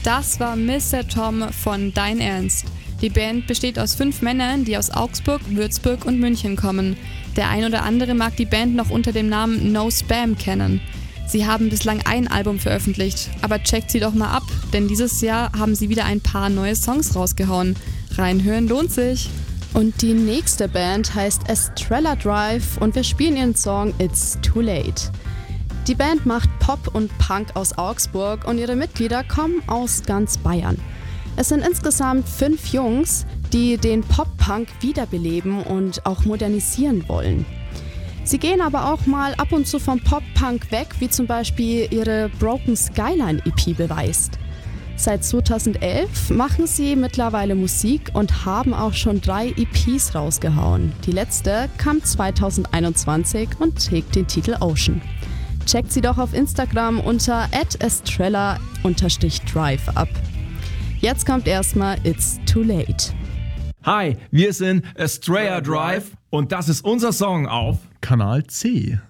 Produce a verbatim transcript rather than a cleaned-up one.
Das war Mister Tom von Dein Ernst. Die Band besteht aus fünf Männern, die aus Augsburg, Würzburg und München kommen. Der ein oder andere mag die Band noch unter dem Namen No Spam kennen. Sie haben bislang ein Album veröffentlicht, aber checkt sie doch mal ab, denn dieses Jahr haben sie wieder ein paar neue Songs rausgehauen. Reinhören lohnt sich. Und die nächste Band heißt Estrella Drive und wir spielen ihren Song It's Too Late. Die Band macht Pop und Punk aus Augsburg und ihre Mitglieder kommen aus ganz Bayern. Es sind insgesamt fünf Jungs, die den Pop-Punk wiederbeleben und auch modernisieren wollen. Sie gehen aber auch mal ab und zu vom Pop-Punk weg, wie zum Beispiel ihre Broken Skyline E P beweist. Seit zweitausendelf machen sie mittlerweile Musik und haben auch schon drei E Ps rausgehauen. Die letzte kam zweitausendeinundzwanzig und trägt den Titel Ocean. Checkt sie doch auf Instagram unter at estrella drive ab. Jetzt kommt erstmal It's Too Late. Hi, wir sind Estrella Drive und das ist unser Song auf Kanal C.